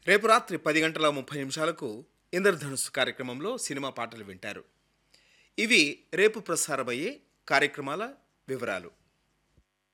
రేపు రాత్రి 10:30 ఇంద్రధనుస్సు కార్యక్రమంలో సినిమా పాటలు వింటారు. ఇవి రేపు ప్రసారమయ్యే కార్యక్రమాల వివరాలు.